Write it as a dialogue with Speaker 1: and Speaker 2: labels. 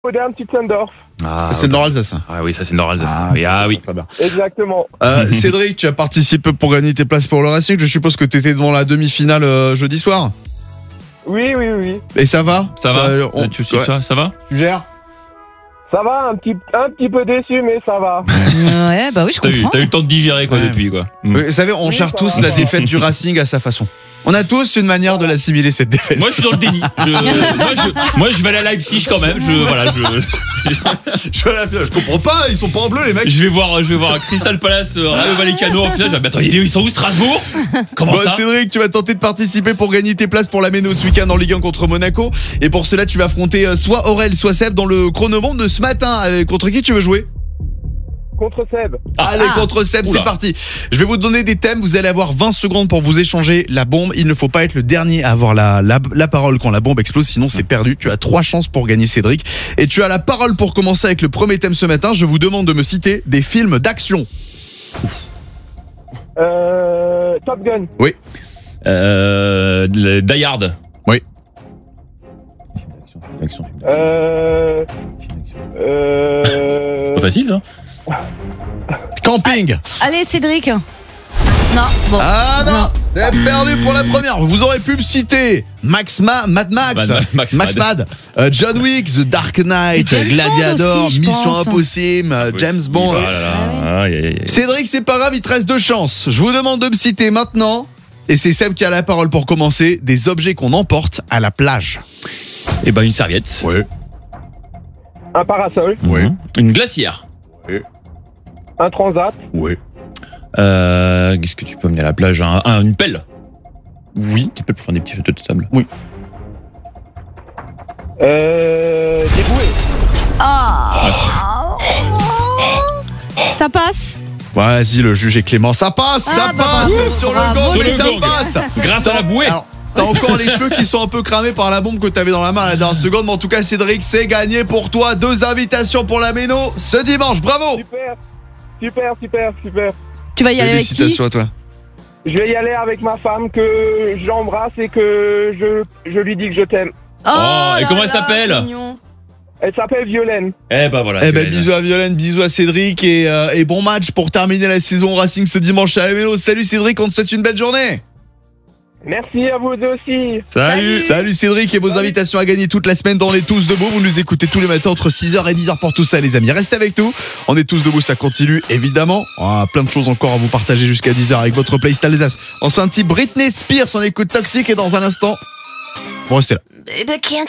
Speaker 1: Moderne Tutzendorf.
Speaker 2: C'est le Nord-Alsace.
Speaker 3: Ah oui, ça c'est Nord-Alsace. Oui.
Speaker 2: Très bien.
Speaker 1: Exactement.
Speaker 2: Cédric, tu as participé pour gagner tes places pour le Racing. Je suppose que tu étais devant la demi-finale jeudi soir.
Speaker 1: Oui.
Speaker 2: Et ça va?
Speaker 3: Ça va
Speaker 2: Ouais.
Speaker 3: Ça va?
Speaker 2: Tu gères?
Speaker 1: Ça va, un petit peu déçu, mais ça va.
Speaker 4: Ouais, bah oui, je comprends.
Speaker 3: T'as eu le temps de digérer quoi depuis quoi.
Speaker 2: Vous savez, on gère tous la défaite du Racing à sa façon. On a tous une manière de l'assimiler, cette défaite.
Speaker 3: Moi je suis dans le déni. Moi je vais aller à Leipzig quand même.
Speaker 2: Je comprends pas, ils sont pas en bleu les mecs.
Speaker 3: Je vais voir Crystal Palace, Rayo Vallecano en finale. Mais attends, ils sont où Strasbourg? Comment ça?
Speaker 2: Cédric, tu vas tenter de participer pour gagner tes places pour la Méno ce week-end en Ligue 1 contre Monaco. Et pour cela, tu vas affronter soit Aurel, soit Seb dans le chronomonde de ce matin. Contre qui tu veux jouer?
Speaker 1: Contre Seb.
Speaker 2: Allez, contre Seb, c'est parti. Je vais vous donner des thèmes, vous allez avoir 20 secondes pour vous échanger la bombe. Il ne faut pas être le dernier à avoir la parole quand la bombe explose, sinon c'est perdu. Tu as 3 chances pour gagner, Cédric. Et tu as la parole pour commencer avec le premier thème ce matin. Je vous demande de me citer des films d'action.
Speaker 1: Top Gun.
Speaker 2: Oui.
Speaker 3: Die Hard.
Speaker 2: Oui.
Speaker 3: C'est pas facile ça?
Speaker 2: Camping.
Speaker 4: Allez, Cédric. Non, bon.
Speaker 2: Ah non, c'est perdu pour la première. Vous aurez pu me citer Mad Mad, John Wick, The Dark Knight,
Speaker 4: James
Speaker 2: Gladiator,
Speaker 4: Bond aussi,
Speaker 2: Mission
Speaker 4: pense.
Speaker 2: Impossible, James Bond. Cédric, c'est pas grave, il te reste 2 chances. Je vous demande de me citer maintenant, et c'est Seb qui a la parole pour commencer, des objets qu'on emporte à la plage.
Speaker 3: Eh ben une serviette.
Speaker 2: Oui.
Speaker 1: Un parasol.
Speaker 2: Oui.
Speaker 3: Une glacière.
Speaker 1: Un transat.
Speaker 2: Oui.
Speaker 3: Qu'est-ce que tu peux amener à la plage? Une pelle.
Speaker 2: Oui.
Speaker 3: Une pelle pour faire des petits châteaux de sable.
Speaker 2: Oui.
Speaker 1: Des bouées.
Speaker 4: Ça passe.
Speaker 2: Vas-y, le juge est clément. Ça passe, ça
Speaker 4: bah,
Speaker 2: passe
Speaker 4: bravo.
Speaker 2: sur le
Speaker 4: Bravo.
Speaker 2: gong,
Speaker 3: Sur
Speaker 2: mais
Speaker 3: le
Speaker 2: ça
Speaker 3: gong.
Speaker 2: passe.
Speaker 3: Grâce à la bouée.
Speaker 2: Alors, t'as encore les cheveux qui sont un peu cramés par la bombe que t'avais dans la main à la dernière seconde. Mais en tout cas, Cédric, c'est gagné pour toi. 2 invitations pour la Méno ce dimanche. Bravo.
Speaker 1: Super.
Speaker 4: Tu vas y aller avec qui?
Speaker 2: Félicitations à toi.
Speaker 1: Je vais y aller avec ma femme que j'embrasse et que je lui dis que je t'aime.
Speaker 3: Et comment elle s'appelle?
Speaker 4: Mignon.
Speaker 1: Elle s'appelle Violaine.
Speaker 3: Eh ben voilà.
Speaker 2: Eh ben, bisous à Violaine, bisous à Cédric et bon match pour terminer la saison Racing ce dimanche à la Méno. Salut Cédric, on te souhaite une belle journée.
Speaker 1: Merci à vous aussi.
Speaker 2: Salut Cédric, et vos invitations à gagner toute la semaine dans Les Tous Debout. Vous nous écoutez tous les matins entre 6h et 10h pour tout ça les amis. Restez avec nous, on est tous debout, ça continue évidemment. On a plein de choses encore à vous partager jusqu'à 10h avec votre playlist Alsace. On s'est un petit Britney Spears, on écoute Toxic et dans un instant, vous restez là.
Speaker 5: Baby, can't